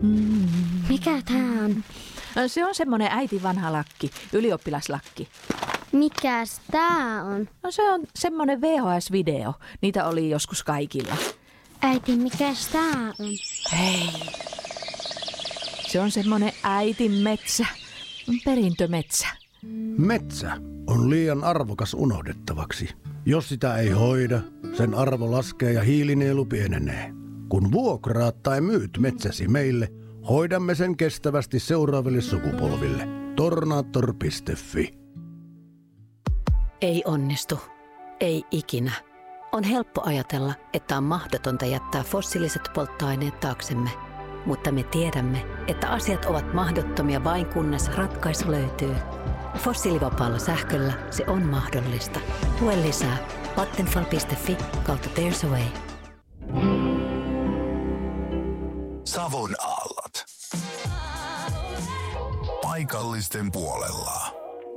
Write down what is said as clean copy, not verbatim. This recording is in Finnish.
Mikä tää on? Se on semmonen äitin vanha lakki, ylioppilaslakki. Mikäs tää on? No se on semmonen VHS-video. Niitä oli joskus kaikilla. Äiti, mikäs tää on? Hei. Se on semmonen äitin metsä. Perintömetsä. Metsä on liian arvokas unohdettavaksi. Jos sitä ei hoida, sen arvo laskee ja hiilinielu pienenee. Kun vuokraat tai myyt metsäsi meille, hoidamme sen kestävästi seuraaville sukupolville. Tornator.fi. Ei onnistu. Ei ikinä. On helppo ajatella, että on mahdotonta jättää fossiiliset polttoaineet taaksemme. Mutta me tiedämme, että asiat ovat mahdottomia vain kunnes ratkaisu löytyy. Fossiilivapaalla sähköllä se on mahdollista. Lue lisää vattenfall.fi/there's a way. Savon aallot. Paikallisten puolella.